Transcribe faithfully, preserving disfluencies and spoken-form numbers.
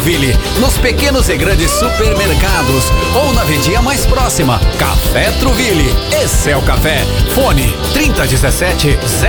Truville, nos pequenos e grandes supermercados ou na vendinha mais próxima. Café Truville, esse é o café. Fone trinta dezessete